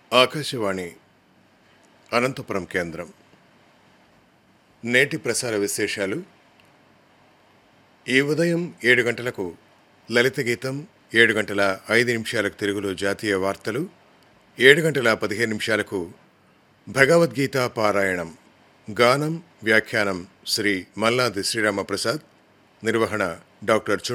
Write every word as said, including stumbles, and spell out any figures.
ఆకాశవాణి అనంతపురం కేంద్రం. నేటి ప్రసార విశేషాలు. ఈ ఉదయం ఏడు గంటలకు లలిత గీతం, ఏడు గంటల ఐదు నిమిషాలకు తెలుగులో జాతీయ వార్తలు, ఏడు గంటల పదిహేను నిమిషాలకు భగవద్గీత పారాయణం. గానం, వ్యాఖ్యానం శ్రీ మల్లాది శ్రీరామప్రసాద్. నిర్వహణ డాక్టర్